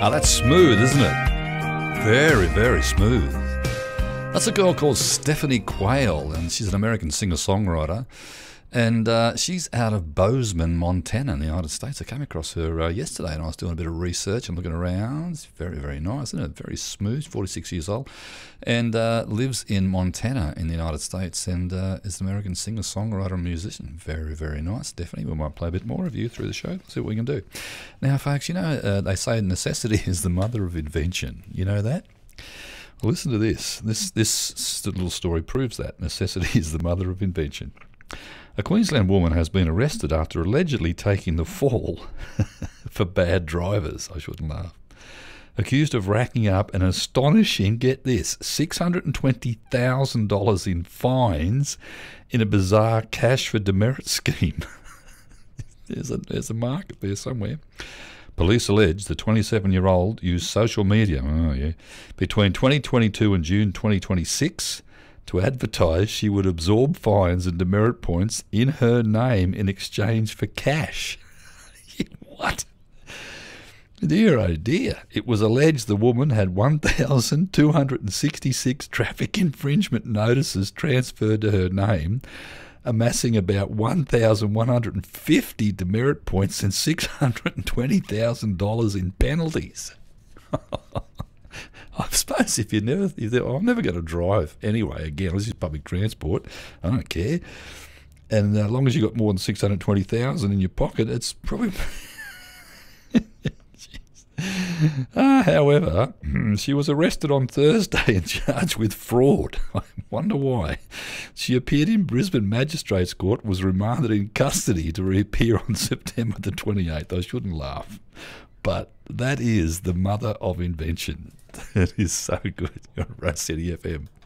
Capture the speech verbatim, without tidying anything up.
Ah, that's smooth, isn't it? Very, very smooth. That's a girl called Stephanie Quayle, and she's an American singer-songwriter. And uh, she's out of Bozeman, Montana in the United States. I came across her uh, yesterday and I was doing a bit of research and looking around. It's very, very nice, isn't it? Very smooth, forty-six years old. And uh, lives in Montana in the United States and uh, is an American singer, songwriter and musician. Very, very nice. Definitely, we might play a bit more of you through the show. See what we can do. Now, folks, you know, uh, they say necessity is the mother of invention. You know that? Well, listen to this. This, this little story proves that. Necessity is the mother of invention. A Queensland woman has been arrested after allegedly taking the fall for bad drivers. I shouldn't laugh. Accused of racking up an astonishing, get this, six hundred twenty thousand dollars in fines in a bizarre cash for demerit scheme. there's, a, there's a market there somewhere. Police allege the twenty-seven-year-old used social media oh yeah, between twenty twenty-two and June twenty twenty-six to advertise she would absorb fines and demerit points in her name in exchange for cash. What? Dear oh dear. It was alleged the woman had one thousand two hundred sixty-six traffic infringement notices transferred to her name, amassing about one thousand one hundred fifty demerit points and six hundred twenty thousand dollars in penalties. I suppose if you never, if I'm never going to drive anyway again. This is public transport. I don't care. And as long as you got more than six hundred twenty thousand in your pocket, it's probably. uh, however, she was arrested on Thursday and charged with fraud. I wonder why. She appeared in Brisbane Magistrates Court, was remanded in custody to reappear on September the twenty-eighth. I shouldn't laugh, but that is the mother of invention. It is so good. You're on Rose City F M.